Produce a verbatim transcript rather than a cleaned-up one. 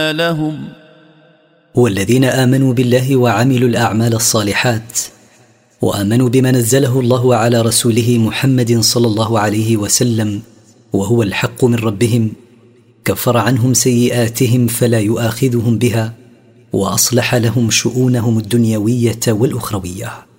لهم. والذين آمنوا بالله وعملوا الأعمال الصالحات وآمنوا بما نزله الله على رسوله محمد صلى الله عليه وسلم وهو الحق من ربهم، كفر عنهم سيئاتهم فلا يؤاخذهم بها، وأصلح لهم شؤونهم الدنيوية والأخروية.